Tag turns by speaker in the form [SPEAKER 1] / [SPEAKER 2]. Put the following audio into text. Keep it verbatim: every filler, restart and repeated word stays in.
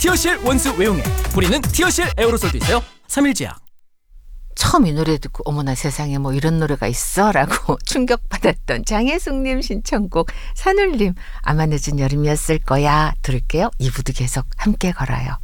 [SPEAKER 1] 티어실 원수 외용에 우리는 티어실 에어로솔도 있어요. 삼일제약.
[SPEAKER 2] 처음 이 노래 듣고 어머나 세상에 뭐 이런 노래가 있어 라고 충격받았던 장혜숙님 신청곡 산울림 아마 늦은 여름이었을 거야 들을게요. 이 부도 계속 함께 걸어요.